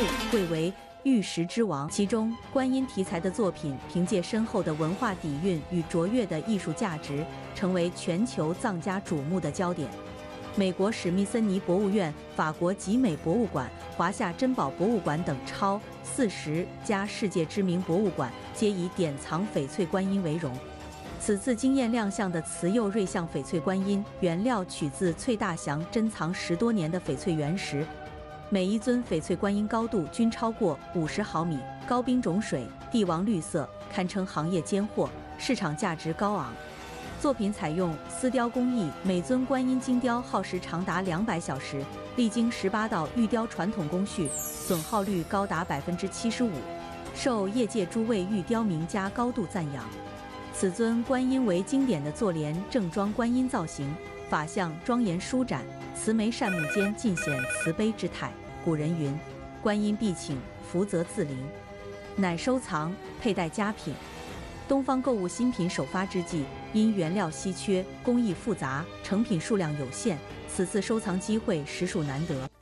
贵为玉石之王。其中，观音题材的作品凭借深厚的文化底蕴与卓越的艺术价值，成为全球藏家瞩目的焦点。美国史密森尼博物院、法国集美博物馆、华夏珍宝博物馆等超40家世界知名博物馆皆以典藏翡翠观音为荣。此次惊艳亮相的慈釉瑞相翡翠观音，原料取自翠大祥珍藏10多年的翡翠原石，每一尊翡翠观音高度均超过50毫米，高冰种水，帝王绿色，堪称行业尖货，市场价值高昂。作品采用丝雕工艺，每尊观音精雕耗时长达200小时，历经18道玉雕传统工序，损耗率高达75%，受业界诸位玉雕名家高度赞扬。此尊观音为经典的坐莲正装观音造型，法相庄严舒展，慈眉善目间尽显慈悲之态。古人云：“观音必请，福泽自临。”乃收藏佩戴佳品。东方购物新品首发之际，因原料稀缺、工艺复杂，成品数量有限，此次收藏机会实属难得。